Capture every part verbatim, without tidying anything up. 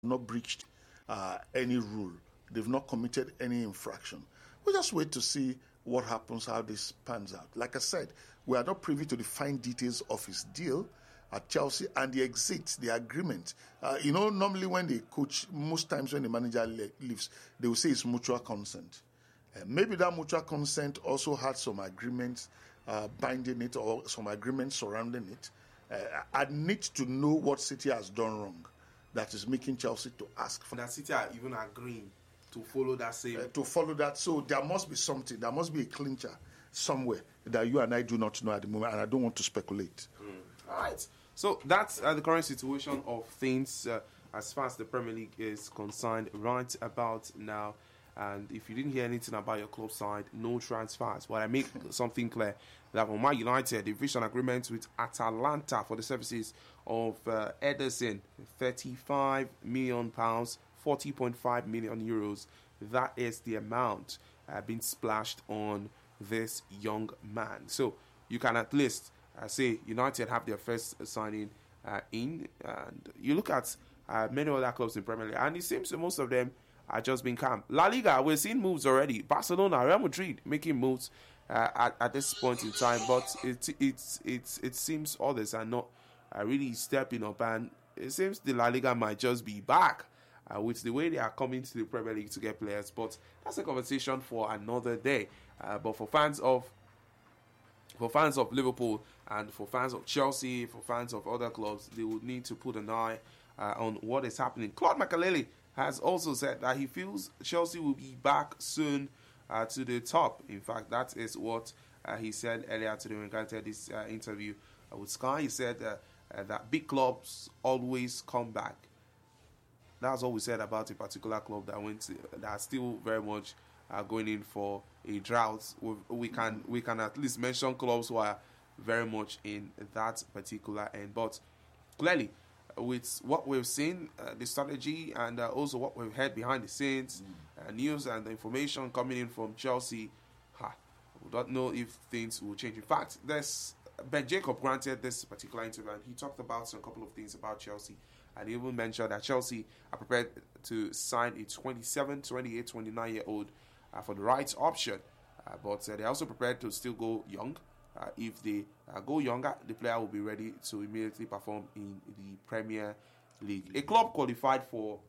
not breached uh, any rule. They've not committed any infraction. We'll just wait to see what happens, how this pans out. Like I said, we are not privy to the fine details of his deal at Chelsea and the exit, the agreement. Uh, you know, normally when they coach, most times when the manager le- leaves, they will say it's mutual consent. Uh, maybe that mutual consent also had some agreements uh, binding it or some agreements surrounding it. Uh, I need to know what City has done wrong that is making Chelsea to ask for that. City are even agreeing to follow that same... Uh, to follow that. So there must be something. There must be a clincher somewhere that you and I do not know at the moment, and I don't want to speculate. Mm. All right. So that's uh, the current situation of things uh, as far as the Premier League is concerned right about now. And if you didn't hear anything about your club side, no transfers. But I make something clear that for Man United, they've reached an agreement with Atalanta for the services of uh, Ederson, thirty-five million pounds, forty point five million euros. That is the amount uh, being splashed on this young man. So you can at least uh, say United have their first signing uh, in. And you look at uh, many other clubs in Premier League, and it seems that most of them are just being calm. La Liga, we're seeing moves already. Barcelona, Real Madrid making moves uh, at, at this point in time, but it it it it seems others are not uh, really stepping up, and it seems the La Liga might just be back uh, with the way they are coming to the Premier League to get players. But that's a conversation for another day. Uh, but for fans of for fans of Liverpool and for fans of Chelsea, for fans of other clubs, they would need to put an eye uh, on what is happening. Claude Makélélé has also said that he feels Chelsea will be back soon uh, to the top. In fact, that is what uh, he said earlier today when he granted this uh, interview uh, with Sky. He said uh, uh, that big clubs always come back. That's what we said about a particular club that went to, that are still very much uh, going in for a drought. We, we can we can at least mention clubs who are very much in that particular end. But clearly, with what we've seen, uh, the strategy, and uh, also what we've heard behind the scenes, mm. uh, news and the information coming in from Chelsea, ha, we don't know if things will change. In fact, there's Ben Jacob granted this particular interview, and he talked about some couple of things about Chelsea, and he even mentioned that Chelsea are prepared to sign a twenty-seven, twenty-eight, twenty-nine-year-old uh, for the right option, uh, but uh, they're also prepared to still go young. Uh, if they uh, go younger, the player will be ready to immediately perform in the Premier League. A club qualified for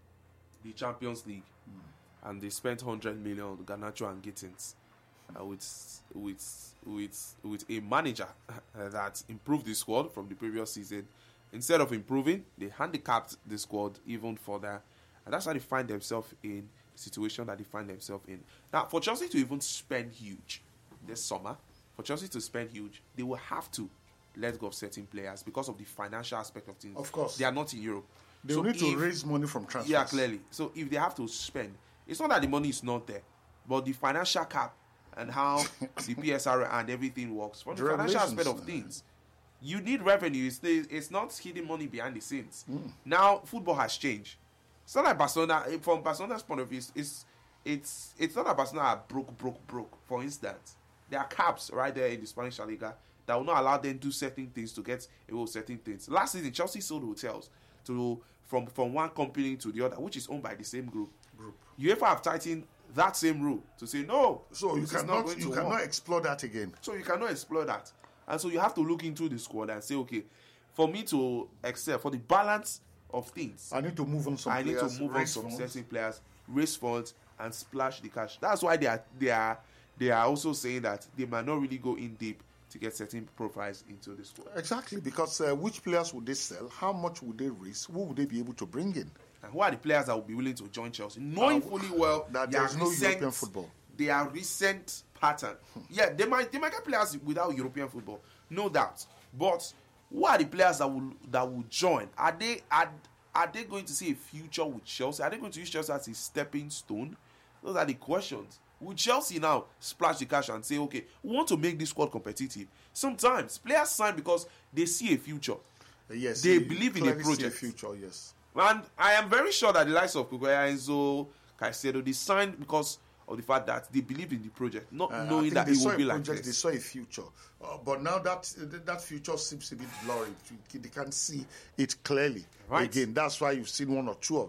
the Champions League, mm. and they spent one hundred million on Garnacho and Gittins uh, with with with with a manager uh, that improved the squad from the previous season. Instead of improving, they handicapped the squad even further, and that's how they find themselves in the situation that they find themselves in. Now, for Chelsea to even spend huge this summer, for Chelsea to spend huge, they will have to let go of certain players because of the financial aspect of things. Of course. They are not in Europe. They so will need if, to raise money from transfers. Yeah, clearly. So if they have to spend, it's not that the money is not there, but the financial cap and how the P S R and everything works. For the, the financial aspect of things, you need revenue. It's, it's not hidden money behind the scenes. Mm. Now, football has changed. It's not like Barcelona, from Barcelona's point of view, it's, it's, it's not like Barcelona are broke, broke, broke, for instance. There are caps right there in the Spanish La Liga that will not allow them to do certain things to get away with certain things. Last season, Chelsea sold hotels to from, from one company to the other, which is owned by the same group. Group. UEFA have tightened that same rule to say no. So you cannot you cannot work. explore that again. So you cannot explore that, and so you have to look into the squad and say, okay, for me to excel, for the balance of things, I need to move on some. I players, need to move on some funds. certain players, raise funds, and splash the cash. That's why they are they are. They are also saying that they might not really go in deep to get certain profiles into the squad. Exactly, because uh, which players would they sell? How much would they raise? Who would they be able to bring in? And who are the players that will be willing to join Chelsea? Knowing uh, fully well that there's no recent, European football. They are recent pattern. yeah, they might they might get players without European football, no doubt. But who are the players that will that will join? Are they are, are they going to see a future with Chelsea? Are they going to use Chelsea as a stepping stone? Those are the questions. Will Chelsea now splash the cash and say, okay, we want to make this squad competitive? Sometimes players sign because they see a future. Yes, they believe in a project. See a future, yes. And I am very sure that the likes of Kukurea, Enzo, Caicedo, they signed because of the fact that they believe in the project, not uh, knowing that it will be like project, this. They saw a future. Uh, but now that that future seems a bit blurry. They can't see it clearly. Right. Again, that's why you've seen one or two of